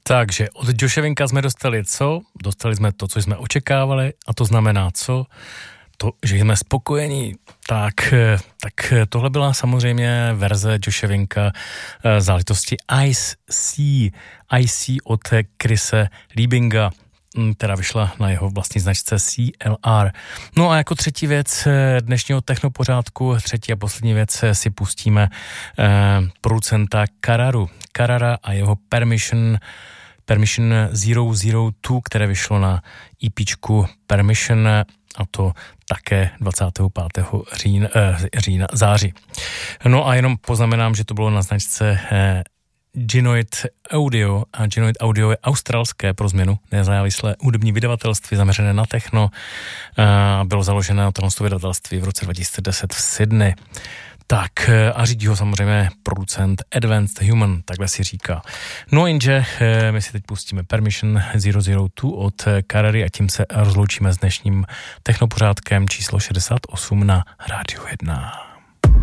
Takže od Joshevinka jsme dostali co? Dostali jsme to, co jsme očekávali, a to znamená co? To, že jsme spokojení. Tak tohle byla samozřejmě verze Joshevinka záležitosti Ice od Chrise Liebinga, která vyšla na jeho vlastní značce CLR. No a jako třetí věc dnešního technopořádku, třetí a poslední věc si pustíme producenta Carrara a jeho Permission 002, které vyšlo na EPčku Permission, a to také 25. září. No a jenom poznamenám, že to bylo na značce Genoid Audio, a Genoid Audio je australské pro změnu nezávislé hudební vydavatelství zaměřené na techno. Bylo založené na tomto vydavatelství v roce 2010 v Sydney. Tak a řídí ho samozřejmě producent Advanced Human, takhle si říká. No jenže my si teď pustíme Permission 002 od Carrary a tím se rozloučíme s dnešním technopořádkem číslo 68 na Rádiu 1.